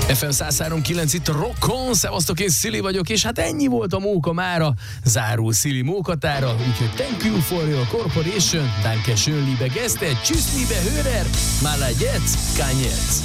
FM 103.9 itt Rockon, szevasztok, én Szili vagyok, és hát ennyi volt a móka mára, zárul Szili mókatára, úgyhogy thank you for your cooperation, danke schön liebe Gäste, tschüss liebe Hörer, mal jetzt, kann jetzt.